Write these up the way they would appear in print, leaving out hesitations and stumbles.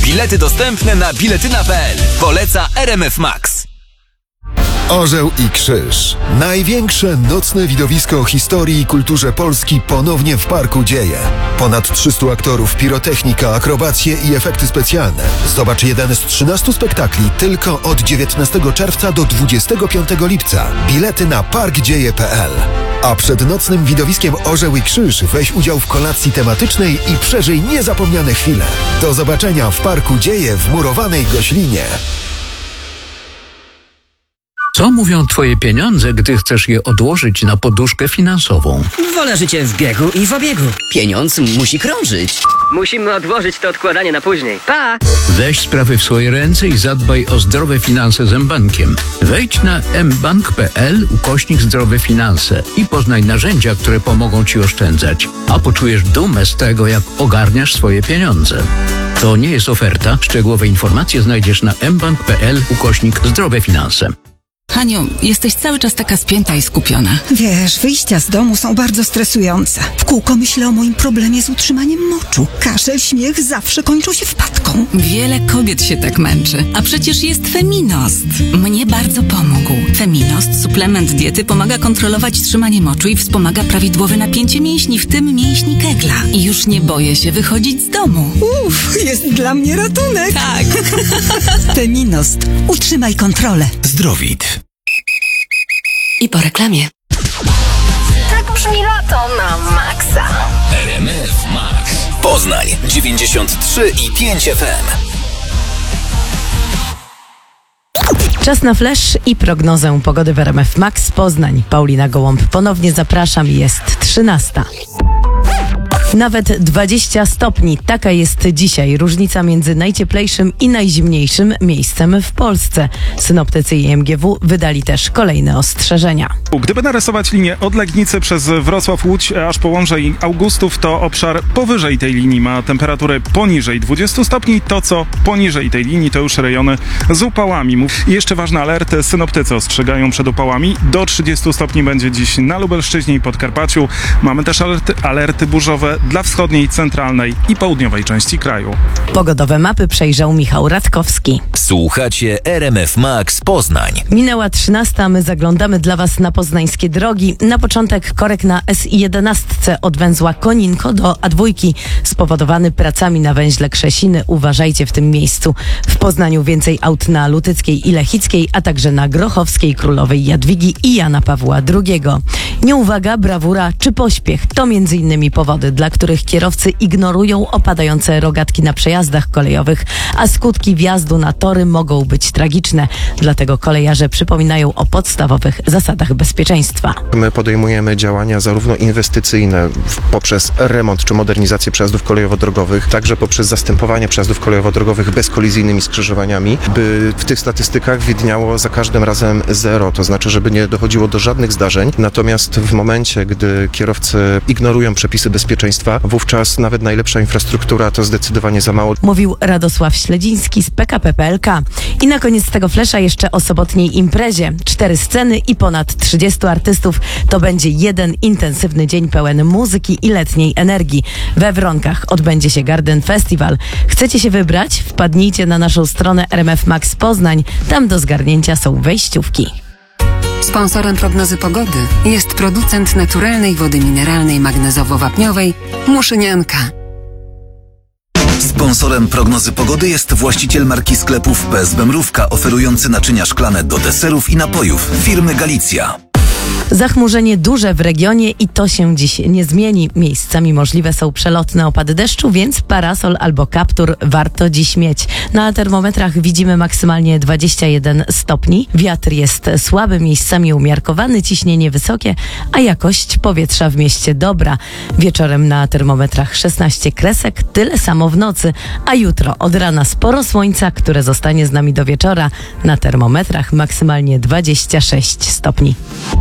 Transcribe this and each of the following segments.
Bilety dostępne na biletyna.pl. Poleca RMF Max. Orzeł i Krzyż. Największe nocne widowisko historii i kulturze Polski ponownie w Parku Dzieje. Ponad 300 aktorów, pirotechnika, akrobacje i efekty specjalne. Zobacz jeden z 13 spektakli tylko od 19 czerwca do 25 lipca. Bilety na parkdzieje.pl. A przed nocnym widowiskiem Orzeł i Krzyż weź udział w kolacji tematycznej i przeżyj niezapomniane chwile. Do zobaczenia w Parku Dzieje w murowanej Goślinie. Co mówią twoje pieniądze, gdy chcesz je odłożyć na poduszkę finansową? Wolę życie w biegu i w obiegu. Pieniądz musi krążyć. Musimy odłożyć to odkładanie na później. Pa! Weź sprawy w swoje ręce i zadbaj o zdrowe finanse z mBankiem. Wejdź na mbank.pl/zdrowe finanse i poznaj narzędzia, które pomogą ci oszczędzać. A poczujesz dumę z tego, jak ogarniasz swoje pieniądze. To nie jest oferta. Szczegółowe informacje znajdziesz na mbank.pl/zdrowe finanse. Haniu, jesteś cały czas taka spięta i skupiona. Wiesz, wyjścia z domu są bardzo stresujące. W kółko myślę o moim problemie z utrzymaniem moczu. Kaszel, śmiech zawsze kończą się wpadką. Wiele kobiet się tak męczy, a przecież jest Feminost. Mnie bardzo pomógł. Feminost, suplement diety, pomaga kontrolować trzymanie moczu i wspomaga prawidłowe napięcie mięśni, w tym mięśni kegla. I już nie boję się wychodzić z domu. Jest dla mnie ratunek. Tak. Feminost. Utrzymaj kontrolę. Zdrowit. I po reklamie. Tak brzmi lato na maksa. RMF Max. Poznań 93,5 FM. Czas na flash i prognozę pogody w RMF Max Poznań. Paulina Gołąb. Ponownie zapraszam, jest 13. Nawet 20 stopni. Taka jest dzisiaj różnica między najcieplejszym i najzimniejszym miejscem w Polsce. Synoptycy i MGW wydali też kolejne ostrzeżenia. Gdyby narysować linię od Legnicy przez Wrocław, Łódź aż po Łomżę i Augustów, to obszar powyżej tej linii ma temperaturę poniżej 20 stopni. To, co poniżej tej linii, to już rejony z upałami. I jeszcze ważny alert. Synoptycy ostrzegają przed upałami. Do 30 stopni będzie dziś na Lubelszczyźnie i Podkarpaciu. Mamy też alerty burzowe dla wschodniej, centralnej i południowej części kraju. Pogodowe mapy przejrzał Michał Radkowski. Słuchacie RMF Max Poznań. Minęła 13, a my zaglądamy dla Was na poznańskie drogi. Na początek korek na SI11 od węzła Koninko do A2, spowodowany pracami na węźle Krzesiny. Uważajcie w tym miejscu. W Poznaniu więcej aut na Lutyckiej i Lechickiej, a także na Grochowskiej, Królowej Jadwigi i Jana Pawła II. Nieuwaga, brawura czy pośpiech to m.in. powody, dla których kierowcy ignorują opadające rogatki na przejazdach kolejowych, a skutki wjazdu na tory mogą być tragiczne. Dlatego kolejarze przypominają o podstawowych zasadach bezpieczeństwa. My podejmujemy działania zarówno inwestycyjne poprzez remont czy modernizację przejazdów kolejowo-drogowych, także poprzez zastępowanie przejazdów kolejowo-drogowych bezkolizyjnymi skrzyżowaniami, by w tych statystykach widniało za każdym razem zero, to znaczy, żeby nie dochodziło do żadnych zdarzeń. Natomiast w momencie, gdy kierowcy ignorują przepisy bezpieczeństwa, wówczas nawet najlepsza infrastruktura to zdecydowanie za mało. Mówił Radosław Śledziński z PKP PLK. I na koniec tego flesza jeszcze o sobotniej imprezie. 4 sceny i ponad 30 artystów. To będzie jeden intensywny dzień pełen muzyki i letniej energii. We Wronkach odbędzie się Garden Festival. Chcecie się wybrać? Wpadnijcie na naszą stronę RMF Max Poznań. Tam do zgarnięcia są wejściówki. Sponsorem prognozy pogody jest producent naturalnej wody mineralnej magnezowo-wapniowej Muszynianka. Sponsorem prognozy pogody jest właściciel marki sklepów PSB Mrówka, oferujący naczynia szklane do deserów i napojów firmy Galicja. Zachmurzenie duże w regionie i to się dziś nie zmieni. Miejscami możliwe są przelotne opady deszczu, więc parasol albo kaptur warto dziś mieć. Na termometrach widzimy maksymalnie 21 stopni. Wiatr jest słaby, miejscami umiarkowany, ciśnienie wysokie, a jakość powietrza w mieście dobra. Wieczorem na termometrach 16 kresek, tyle samo w nocy, a jutro od rana sporo słońca, które zostanie z nami do wieczora. Na termometrach maksymalnie 26 stopni.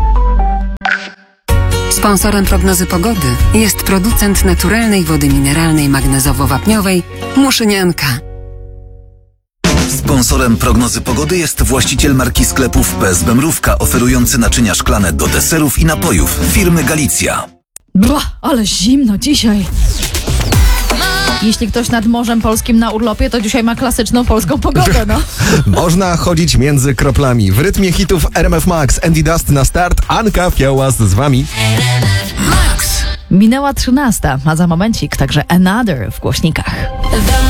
Sponsorem prognozy pogody jest producent naturalnej wody mineralnej magnezowo-wapniowej Muszynianka. Sponsorem prognozy pogody jest właściciel marki sklepów PSB Mrówka, oferujący naczynia szklane do deserów i napojów firmy Galicja. Ale zimno dzisiaj. Jeśli ktoś nad Morzem Polskim na urlopie, to dzisiaj ma klasyczną polską pogodę, no. Można chodzić między kroplami. W rytmie hitów RMF Max, Andy Dust na start, Anka Fiałas z wami. Minęła 13, a za momencik także Another w głośnikach.